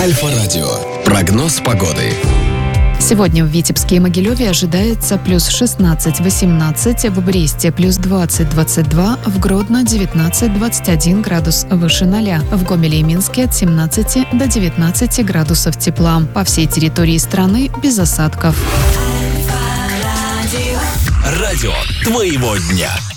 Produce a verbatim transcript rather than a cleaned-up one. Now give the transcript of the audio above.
Альфа-радио. Прогноз погоды. Сегодня в Витебске и Могилеве ожидается плюс шестнадцать-восемнадцать, в Бресте плюс двадцать-двадцать два, в Гродно девятнадцать-двадцать один градус выше ноля, в Гомеле и Минске от семнадцати до девятнадцати градусов тепла. По всей территории страны без осадков. Радио твоего дня.